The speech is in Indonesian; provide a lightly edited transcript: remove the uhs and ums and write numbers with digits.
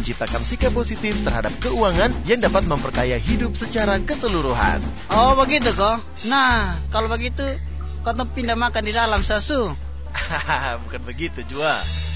menciptakan sikap positif terhadap keuangan yang dapat memperkaya hidup secara keseluruhan. Oh begitu kok. Nah kalau begitu kau pindah makan di dalam Sasu. Bukan begitu Jua.